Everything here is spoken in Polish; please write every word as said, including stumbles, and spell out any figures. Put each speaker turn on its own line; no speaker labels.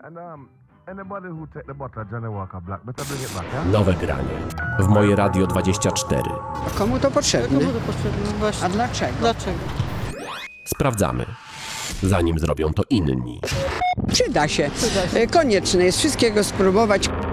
And um, anybody who take the bottle of Johnny Walker Black, better bring it back, yeah?
Nowe granie w Moje Radio dwadzieścia cztery.
A komu to potrzebne?
Komu to potrzebne? Właśnie.
A dlaczego?
Dlaczego?
Sprawdzamy, zanim zrobią to inni.
Przyda się.
Przyda się.
E, Konieczne jest wszystkiego spróbować.